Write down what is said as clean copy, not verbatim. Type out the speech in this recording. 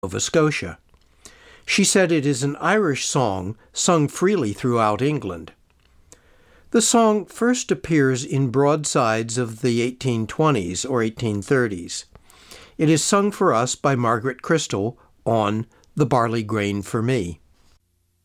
Nova Scotia. She said it is an Irish song sung freely throughout England. The song first appears in broadsides of the 1820s or 1830s. It is sung for us by Margaret Crystal on The Barley Grain for Me.